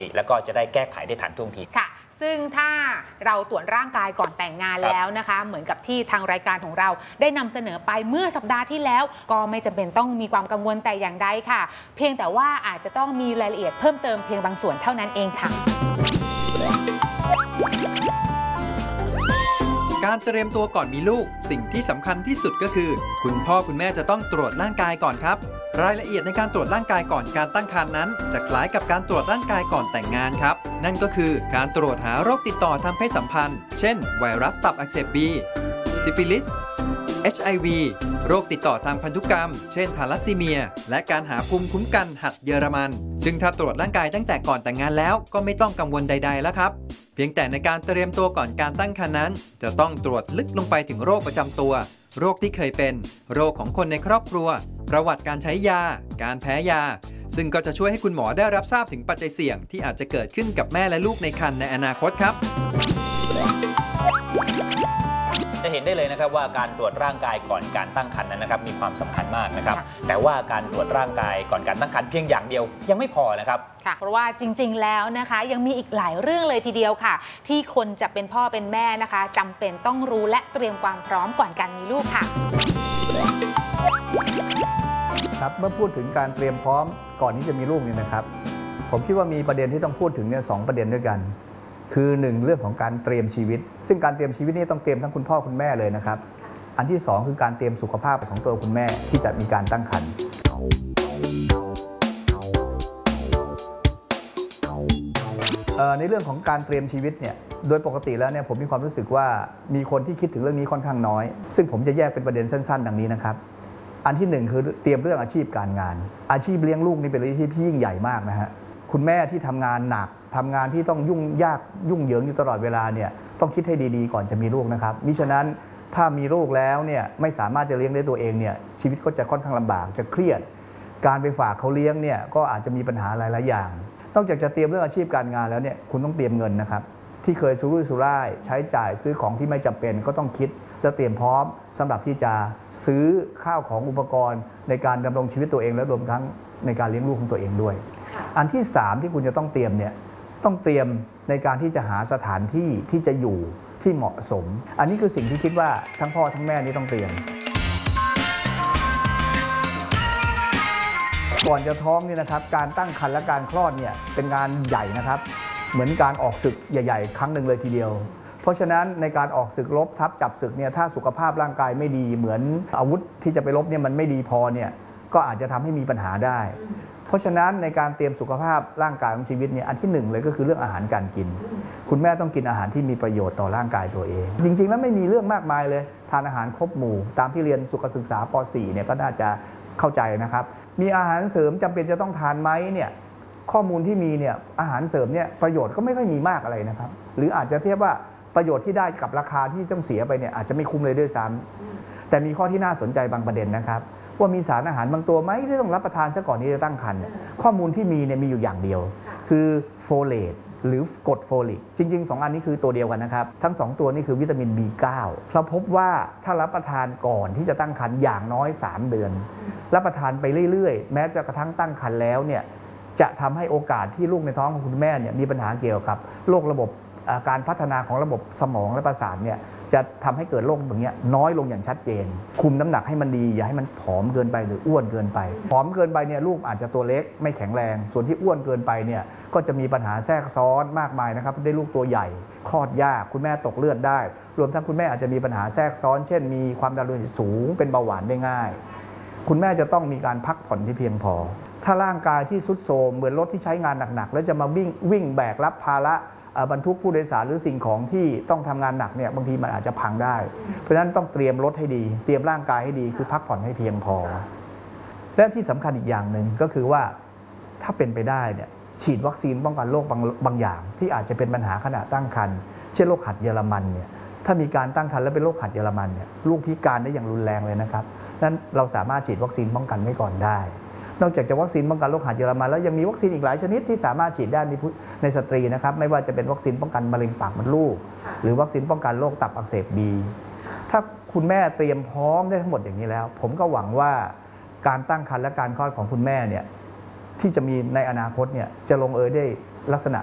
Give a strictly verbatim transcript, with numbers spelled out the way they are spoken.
แล้วก็จะได้แก้ไขได้ทันท่วงทีค่ะซึ่งถ้าเราตรวจร่างกายก่อนแต่งงานแล้วนะคะเหมือนกับที่ทางรายการของเราได้นำเสนอไปเมื่อสัปดาห์ที่แล้วก็ไม่จำเป็นต้องมีความกังวลแต่อย่างใดค่ะเพียงแต่ว่าอาจจะต้องมีรายละเอียดเพิ่มเติมเพียงบางส่วนเท่านั้นเองค่ะการเตรียมตัวก่อนมีลูกสิ่งที่สำคัญที่สุดก็คือคุณพ่อคุณแม่จะต้องตรวจร่างกายก่อนครับรายละเอียดในการตรวจร่างกายก่อนการตั้งครรภ์นั้นจะคล้ายกับการตรวจร่างกายก่อนแต่งงานครับนั่นก็คือการตรวจหาโรคติดต่อทางเพศสัมพันธ์เช่นไวรัสตับอักเสบบีซิฟิลิส เอช ไอ วี โรคติดต่อทางพันธุกรรมเช่นทาลัสซีเมียและการหาภูมิคุ้มกันหัดเยอรมันซึ่งถ้าตรวจร่างกายตั้งแต่ก่อนแต่งงานแล้วก็ไม่ต้องกังวลใดๆแล้วครับเพียงแต่ในการเตรียมตัวก่อนการตั้งครรภ์นั้นจะต้องตรวจลึกลงไปถึงโรคประจำตัวโรคที่เคยเป็นโรคของคนในครอบครัวประวัติการใช้ยาการแพ้ยาซึ่งก็จะช่วยให้คุณหมอได้รับทราบถึงปัจจัยเสี่ยงที่อาจจะเกิดขึ้นกับแม่และลูกในครรภ์ในอนาคตครับจะเห็นได้เลยนะครับว่าการตรวจร่างกายก่อนการตั้งครรภ์นั้นนะครับมีความสำคัญมากนะครับแต่ว่าการตรวจร่างกายก่อนการตั้งครรภ์เพียงอย่างเดียวยังไม่พอนะครับค่ะเพราะว่าจริงๆแล้วนะคะยังมีอีกหลายเรื่องเลยทีเดียวค่ะที่คนจะเป็นพ่อเป็นแม่นะคะจำเป็นต้องรู้และเตรียมความพร้อมก่อนการมีลูกค่ะครับเมื่อพูดถึงการเตรียมพร้อมก่อนที่จะมีลูกเนี่ยนะครับผมคิดว่ามีประเด็นที่ต้องพูดถึงเนี่ยสองประเด็นด้วยกันคือหนึ่งเรื่องของการเตรียมชีวิตซึ่งการเตรียมชีวิตนี่ต้องเตรียมทั้งคุณพ่อคุณแม่เลยนะครับอันที่สองคือการเตรียมสุขภาพของตัวคุณแม่ที่จะมีการตั้งครรภ์ในเรื่องของการเตรียมชีวิตเนี่ยโดยปกติแล้วเนี่ยผมมีความรู้สึกว่ามีคนที่คิดถึงเรื่องนี้ค่อนข้างน้อยซึ่งผมจะแยกเป็นประเด็นสั้นๆดังนี้นะครับอันที่หนึ่งคือเตรียมเรื่องอาชีพการงานอาชีพเลี้ยงลูกนี่เป็นอาชีพที่ยิ่งใหญ่มากนะฮะคุณแม่ที่ทำงานหนักทำงานที่ต้องยุ่งยากยุ่งเหยิงอยู่ตลอดเวลาเนี่ยต้องคิดให้ดีๆก่อนจะมีลูกนะครับมิฉะนั้นถ้ามีลูกแล้วเนี่ยไม่สามารถจะเลี้ยงได้ตัวเองเนี่ยชีวิตก็จะค่อนข้างลำบากจะเครียดการไปฝากเขาเลี้ยงเนี่ยก็อาจจะมีปัญหาหลายๆอย่างนอกจากจะเตรียมเรื่องอาชีพการงานแล้วเนี่ยคุณต้องเตรียมเงินนะครับที่เคยสุรุ่ยสุร่ายใช้จ่ายซื้อของที่ไม่จำเป็นก็ต้องคิดและเตรียมพร้อมสำหรับที่จะซื้อข้าวของอุปกรณ์ในการดำรงชีวิตตัวเองและรวมทั้งในการเลี้ยงลูกของตัวเองด้วยอันที่สามที่คุณจะต้องเตรียมเนี่ยต้องเตรียมในการที่จะหาสถานที่ที่จะอยู่ที่เหมาะสมอันนี้คือสิ่งที่คิดว่าทั้งพ่อทั้งแม่นี่ต้องเตรียมก่อนจะท้องนี่นะครับการตั้งครรภ์และการคลอดเนี่ยเป็นงานใหญ่นะครับเหมือนการออกศึกใหญ่ๆครั้งหนึ่งเลยทีเดียวเพราะฉะนั้นในการออกศึกรบทับจับศึกเนี่ยถ้าสุขภาพร่างกายไม่ดีเหมือนอาวุธที่จะไปรบเนี่ยมันไม่ดีพอเนี่ยก็อาจจะทำให้มีปัญหาได้เพราะฉะนั้นในการเตรียมสุขภาพร่างกายของชีวิตเนี่ยอันที่หนึ่งเลยก็คือเรื่องอาหารการกินคุณแม่ต้องกินอาหารที่มีประโยชน์ต่อร่างกายตัวเองจริงๆแล้วไม่มีเรื่องมากมายเลยทานอาหารครบหมู่ตามที่เรียนสุขศึกษาป .สี่ เนี่ยก็น่าจะเข้าใจนะครับมีอาหารเสริมจำเป็นจะต้องทานไหมเนี่ยข้อมูลที่มีเนี่ยอาหารเสริมเนี่ยประโยชน์ก็ไม่ค่อยมีมากอะไรนะครับหรืออาจจะเทียบว่าประโยชน์ที่ได้กับราคาที่ต้องเสียไปเนี่ยอาจจะไม่คุ้มเลยด้วยซ้ำแต่มีข้อที่น่าสนใจบางประเด็นนะครับว่ามีสารอาหารบางตัวไหมที่ต้องรับประทานซะก่อนที่จะตั้งครรภ์ข้อมูลที่มีเนี่ยมีอยู่อย่างเดียวคือโฟเลตหรือกรดโฟลิกจริงๆสองอันนี้คือตัวเดียวกันนะครับทั้งสองตัวนี้คือวิตามิน บี เก้า เราพบว่าถ้ารับประทานก่อนที่จะตั้งครรภ์อย่างน้อยสามเดือนรับประทานไปเรื่อยๆแม้จะกระทั่งตั้งครรภ์แล้วเนี่ยจะทำให้โอกาสที่ลูกในท้องของคุณแม่เนี่ยมีปัญหาเกี่ยวกับโรคระบบการพัฒนาของระบบสมองและประสาทเนี่ยจะทำให้เกิดโรคแบบนี้น้อยลงอย่างชัดเจนคุมน้ำหนักให้มันดีอย่าให้มันผอมเกินไปหรืออ้วนเกินไปผอมเกินไปเนี่ยลูกอาจจะตัวเล็กไม่แข็งแรงส่วนที่อ้วนเกินไปเนี่ยก็จะมีปัญหาแทรกซ้อนมากมายนะครับได้ลูกตัวใหญ่คลอดยากคุณแม่ตกเลือดได้รวมทั้งคุณแม่อาจจะมีปัญหาแทรกซ้อนเช่นมีความดันโลหิตสูงเป็นเบาหวานได้ง่ายคุณแม่จะต้องมีการพักผ่อนที่เพียงพอถ้าร่างกายที่ทรุดโทรมเหมือนรถที่ใช้งานหนักๆแล้วจะมาวิ่งวิ่งแบกรับภาระบรรทุกผู้โดยสารหรือสิ่งของที่ต้องทำงานหนักเนี่ยบางทีมันอาจจะพังได้เพราะฉะนั้นต้องเตรียมรถให้ดีเตรียมร่างกายให้ดีคือพักผ่อนให้เพียงพอและที่สำคัญอีกอย่างหนึ่งก็คือว่าถ้าเป็นไปได้เนี่ยฉีดวัคซีนป้องกันโรคบางบางอย่างที่อาจจะเป็นปัญหาขณะตั้งครรภ์เช่นโรคหัดเยอรมันเนี่ยถ้ามีการตั้งครรภ์แล้วเป็นโรคหัดเยอรมันเนี่ยลูกพิการได้อย่างรุนแรงเลยนะครับนั้นเราสามารถฉีดวัคซีนป้องกันไว้ก่อนได้นอกจากจะวัคซีนป้องกันโรคหัดเยอรมันแล้วยังมีวัคซีนอีกหลายชนิดที่สามารถฉีดได้ในในสตรีนะครับไม่ว่าจะเป็นวัคซีนป้องกันมะเร็งปากมดลูกหรือวัคซีนป้องกันโรคตับอักเสบบีถ้าคุณแม่เตรียมพร้อมได้ทั้งหมดอย่างนี้แล้วผมก็หวังว่าการตั้งครรภ์และการคลอดของคุณแม่เนี่ยที่จะมีในอนาคตเนี่ยจะลงเอยได้ลักษณะ